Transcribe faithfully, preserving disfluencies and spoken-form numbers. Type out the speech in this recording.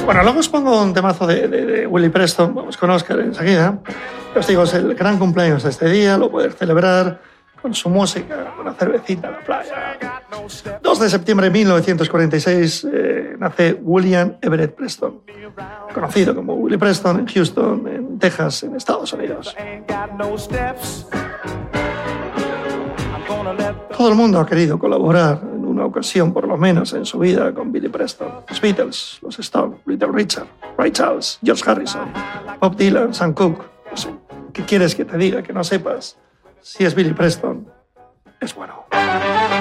Bueno, luego os pongo un temazo de, de, de Willie Preston, vamos con Oscar enseguida. Os digo, es el gran cumpleaños de este día, lo poder celebrar con su música, con una cervecita en la playa. dos de septiembre de mil novecientos cuarenta y seis eh, nace William Everett Preston, conocido como Willie Preston, en Houston, en Texas, en Estados Unidos. Todo el mundo ha querido colaborar en una ocasión, por lo menos en su vida, con Billy Preston. Los Beatles, los Stones, Little Richard, Ray Charles, George Harrison, Bob Dylan, Sam Cooke. No sé, ¿qué quieres que te diga? Que no sepas si es Billy Preston. Es bueno.